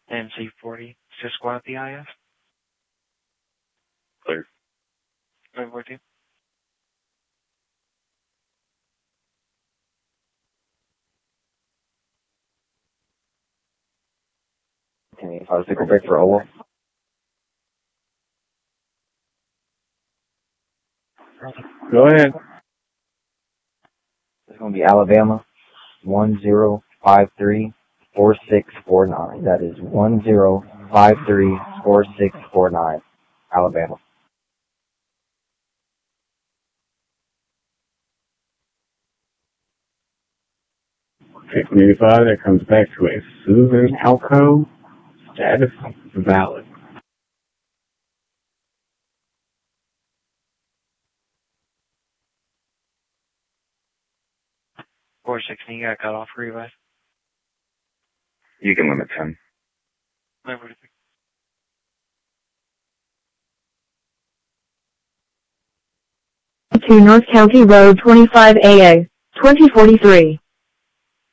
MC40, Cisco at the IF. Clear. Over to you. Okay, if I was to go back for Ola. Go ahead. It's going to be Alabama 10534649. That is 10534649. Alabama. Okay, 85, that comes back to a Susan Alco. Status valid. 416, you got cut off for revive. You can limit 10. Over to you. To North County Road 25AA, 2043.